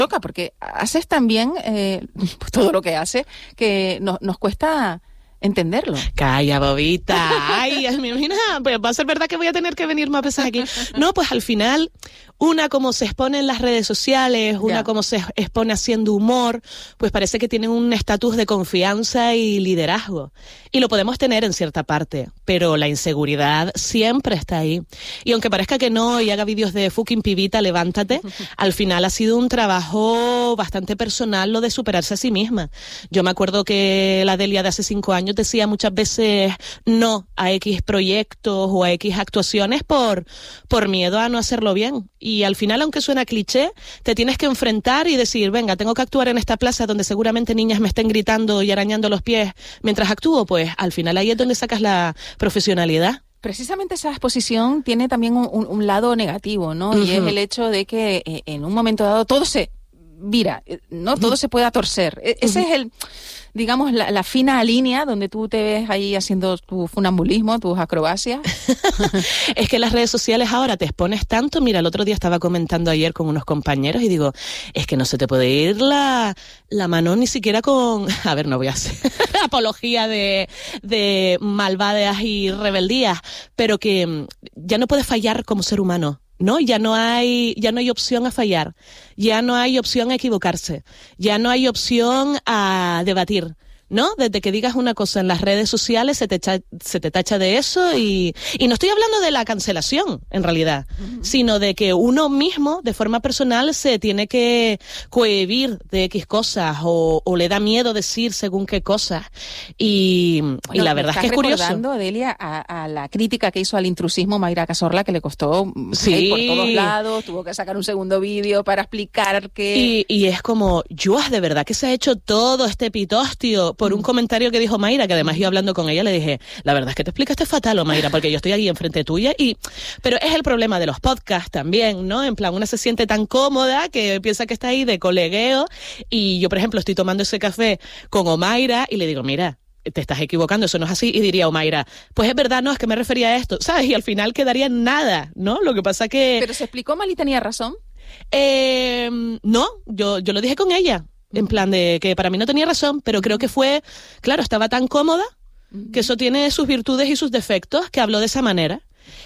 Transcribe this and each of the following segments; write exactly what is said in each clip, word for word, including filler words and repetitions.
toca, porque haces también eh, todo lo que haces que no, nos cuesta entenderlo. Calla, bobita. Ay, me imagino, pues va a ser verdad que voy a tener que venir más veces aquí. No, pues al final, una como se expone en las redes sociales, una Ya. como se expone haciendo humor, pues parece que tienen un estatus de confianza y liderazgo. Y lo podemos tener en cierta parte, pero la inseguridad siempre está ahí. Y aunque parezca que no y haga vídeos de fucking pibita, levántate, al final ha sido un trabajo bastante personal lo de superarse a sí misma. Yo me acuerdo que la Delia de hace cinco años decía muchas veces no a X proyectos o a X actuaciones por, por miedo a no hacerlo bien. Y al final, aunque suena cliché, te tienes que enfrentar y decir, venga, tengo que actuar en esta plaza donde seguramente niñas me estén gritando y arañando los pies mientras actúo, pues al final ahí es donde sacas la profesionalidad. Precisamente esa exposición tiene también un, un, un lado negativo, ¿no? Uh-huh. Y es el hecho de que eh, en un momento dado todo se vira, ¿no? Todo uh-huh. se pueda torcer. E- ese uh-huh. es el, digamos, la, la fina línea donde tú te ves ahí haciendo tu funambulismo, tus acrobacias. Es que las redes sociales ahora te expones tanto. Mira, el otro día estaba comentando ayer con unos compañeros y digo, es que no se te puede ir la, la mano ni siquiera con... A ver, no voy a hacer apología de, de malvadas y rebeldías, pero que ya no puedes fallar como ser humano. ¿No? Ya no hay, ya no hay opción a fallar, ya no hay opción a equivocarse, ya no hay opción a debatir, ¿no? Desde que digas una cosa en las redes sociales se te, echa, se te tacha de eso y, y no estoy hablando de la cancelación, en realidad, uh-huh. sino de que uno mismo, de forma personal, se tiene que cohibir de X cosas o, o le da miedo decir según qué cosas. Y, bueno, y la verdad es que es curioso. ¿Estás recordando, Delia, a, a la crítica que hizo al intrusismo Mayra Cazorla, que le costó sí. ir por todos lados, tuvo que sacar un segundo vídeo para explicar que... Y, y es como, yo, de verdad que se ha hecho todo este pitostio por un comentario que dijo Mayra, que además yo hablando con ella le dije, la verdad es que te explicaste fatal, oh, Mayra, porque yo estoy aquí enfrente tuya y, pero es el problema de los podcasts también, ¿no? En plan, una se siente tan cómoda que piensa que está ahí de colegueo y yo, por ejemplo, estoy tomando ese café con Omaira y le digo, mira, te estás equivocando, eso no es así, y diría Omaira, pues es verdad, no, es que me refería a esto, ¿sabes? Y al final quedaría en nada, ¿no? Lo que pasa que... ¿Pero se explicó mal y tenía razón? Eh, no, yo, yo lo dije con ella. En plan de que para mí no tenía razón, pero creo que fue, claro, estaba tan cómoda que eso tiene sus virtudes y sus defectos, que habló de esa manera.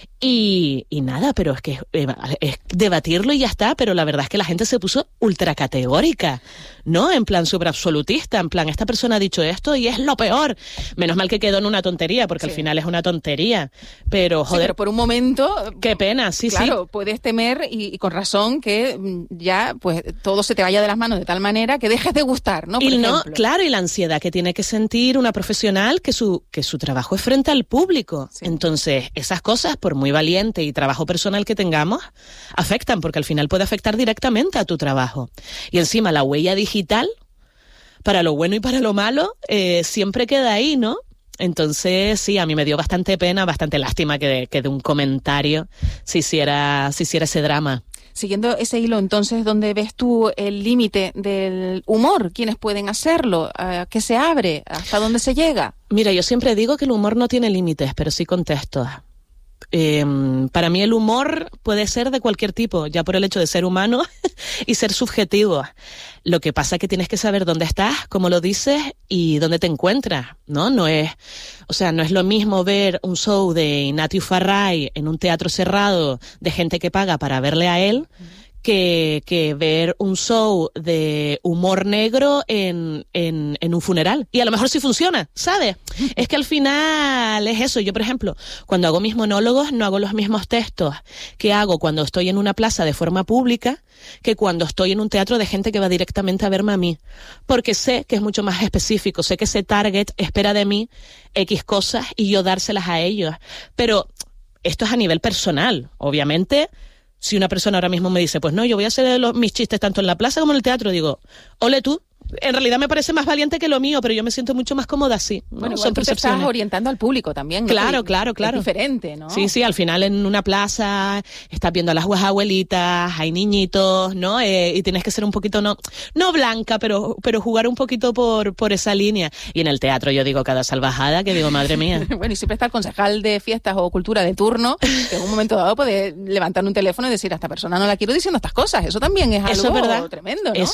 Y, y nada, pero es que es, es debatirlo y ya está, pero la verdad es que la gente se puso ultra categórica, ¿no? En plan súper absolutista, en plan, esta persona ha dicho esto y es lo peor. Menos mal que quedó en una tontería, porque sí. al final es una tontería. Pero, joder. Sí, pero por un momento... Qué pena, sí, claro, sí. Claro, puedes temer y, y con razón que ya, pues, todo se te vaya de las manos de tal manera que dejes de gustar, ¿no? Por y no, ejemplo. claro, y la ansiedad que tiene que sentir una profesional que su, que su trabajo es frente al público. Sí. Entonces, esas cosas, por muy valiente y trabajo personal que tengamos, afectan, porque al final puede afectar directamente a tu trabajo. Y encima la huella digital, para lo bueno y para lo malo, eh, siempre queda ahí, ¿no? Entonces, sí, a mí me dio bastante pena, bastante lástima que de, que de un comentario se hiciera, se hiciera ese drama. Siguiendo ese hilo, entonces, ¿dónde ves tú el límite del humor? ¿Quiénes pueden hacerlo? ¿A qué se abre? ¿Hasta dónde se llega? Mira, yo siempre digo que el humor no tiene límites, pero sí contextos. Eh, para mí el humor puede ser de cualquier tipo, ya por el hecho de ser humano y ser subjetivo. Lo que pasa es que tienes que saber dónde estás, cómo lo dices y dónde te encuentras, ¿no? No es, o sea, no es lo mismo ver un show de Iñaki Farray en un teatro cerrado de gente que paga para verle a él, que, que ver un show de humor negro en, en, en un funeral. Y a lo mejor sí funciona, ¿sabes? Es que al final es eso. Yo, por ejemplo, cuando hago mis monólogos, no hago los mismos textos que hago cuando estoy en una plaza de forma pública que cuando estoy en un teatro de gente que va directamente a verme a mí. Porque sé que es mucho más específico. Sé que ese target espera de mí X cosas y yo dárselas a ellos. Pero esto es a nivel personal. Obviamente, si una persona ahora mismo me dice, pues no, yo voy a hacer los, mis chistes tanto en la plaza como en el teatro, digo, ole tú, en realidad me parece más valiente que lo mío, pero yo me siento mucho más cómoda así, ¿no? Bueno, Son tú te estás orientando al público también, ¿no? Claro, claro, claro. Es diferente, ¿no? Sí, sí, al final en una plaza estás viendo a las abuelitas, hay niñitos, ¿no? Eh, y tienes que ser un poquito, no no blanca, pero pero jugar un poquito por por esa línea. Y en el teatro yo digo cada salvajada que digo, madre mía. Bueno, y siempre está el concejal de fiestas o cultura de turno, que en un momento dado puede levantar un teléfono y decir, a esta persona no la quiero diciendo estas cosas. Eso también es algo Eso es verdad. tremendo, ¿no? Eso